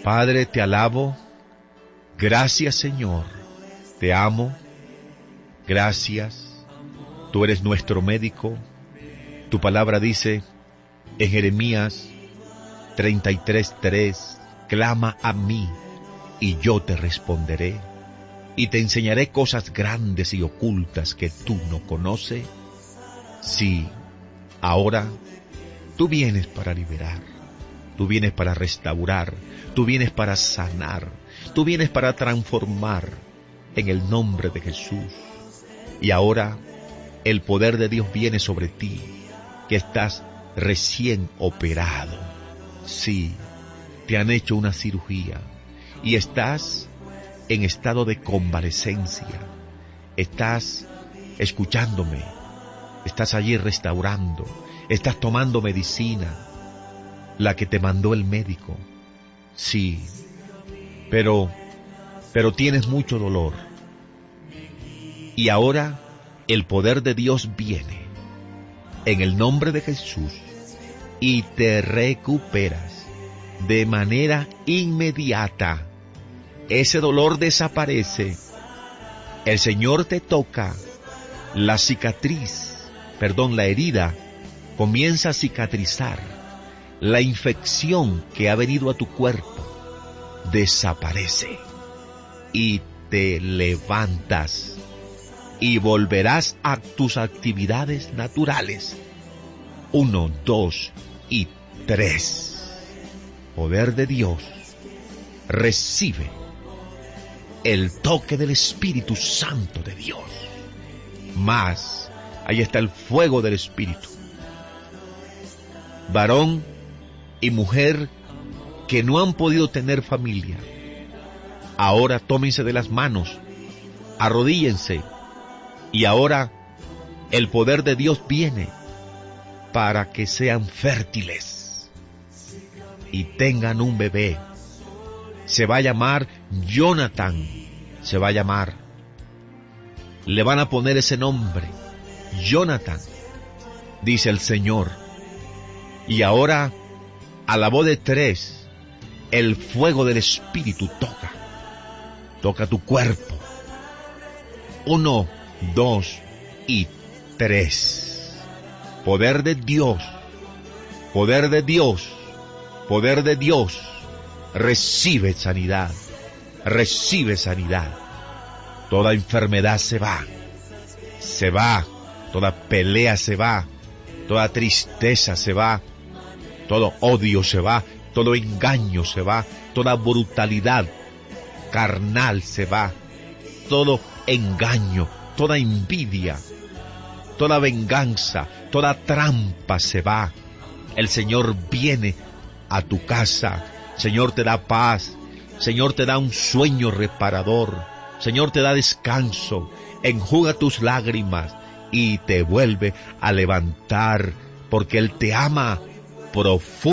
Padre, te alabo. Gracias, Señor. Te amo. Gracias. Tú eres nuestro médico. Tu palabra dice en Jeremías 33:3, clama a mí y yo te responderé y te enseñaré cosas grandes y ocultas que tú no conoces. Sí, ahora tú vienes para liberar, tú vienes para restaurar, tú vienes para sanar, tú vienes para transformar en el nombre de Jesús. Y ahora el poder de Dios viene sobre ti, que estás recién operado. Sí, te han hecho una cirugía y estás en estado de convalecencia. Estás escuchándome, estás allí restaurando, estás tomando medicina, la que te mandó el médico. Sí, pero tienes mucho dolor. Y ahora el poder de Dios viene en el nombre de Jesús y te recuperas de manera inmediata. Ese dolor desaparece. El Señor te toca. La herida comienza a cicatrizar. La infección que ha venido a tu cuerpo desaparece y te levantas y volverás a tus actividades naturales. 1, 2 y 3. Poder de Dios. Recibe el toque del Espíritu Santo de Dios. Más, ahí está el fuego del Espíritu. Varón y mujer que no han podido tener familia, ahora tómense de las manos, arrodíllense, y ahora el poder de Dios viene para que sean fértiles y tengan un bebé. Se va a llamar Jonathan, se va a llamar. Le van a poner ese nombre, Jonathan, dice el Señor. Y ahora, a la voz de 3, el fuego del Espíritu toca tu cuerpo. 1, 2 y 3. Poder de Dios, poder de Dios, poder de Dios. Recibe sanidad, recibe sanidad. Toda enfermedad se va, toda pelea se va, toda tristeza se va, todo odio se va, todo engaño se va, toda brutalidad carnal se va, todo engaño, toda envidia, toda venganza, toda trampa se va. El Señor viene a tu casa. Señor te da paz, Señor te da un sueño reparador, Señor te da descanso, enjuga tus lágrimas y te vuelve a levantar, porque Él te ama profundamente.